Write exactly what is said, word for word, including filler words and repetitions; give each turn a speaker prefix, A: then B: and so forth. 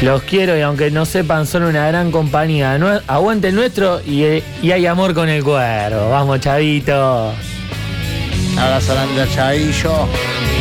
A: Los quiero y aunque no sepan, son una gran compañía. No, aguante el nuestro y, y hay amor con el cuervo. Vamos, chavito.
B: Abrazo grande, chavillo.